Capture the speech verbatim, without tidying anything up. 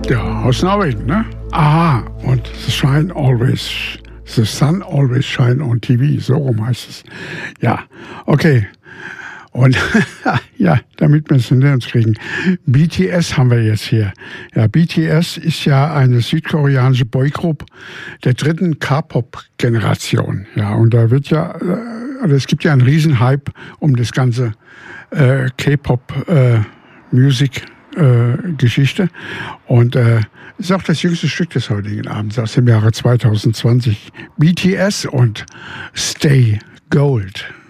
Ja, aus Norwegen, ne? Aha, und The Shine Always, The Sun Always Shine on T V, so rum heißt es. Ja, okay. Und ja, damit wir es hinter uns kriegen. B T S haben wir jetzt hier. Ja, B T S ist ja eine südkoreanische Boygroup der dritten K-Pop-Generation. Ja, und da wird ja, also es gibt ja einen Riesenhype um das ganze äh, K-Pop-Music. Äh, Geschichte. Und äh, ist auch das jüngste Stück des heutigen Abends aus dem Jahre zwanzig zwanzig. B T S und Stay Gold.